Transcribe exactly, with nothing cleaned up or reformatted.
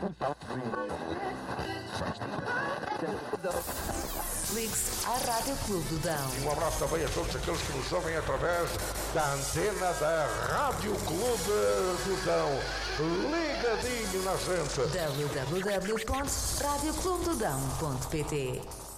Ligue-se à Rádio Clube do Dão. Um abraço também a todos aqueles que nos ouvem através da antena da Rádio Clube do Dão. Ligadinho na gente. w w w ponto rádio clube do dão ponto p t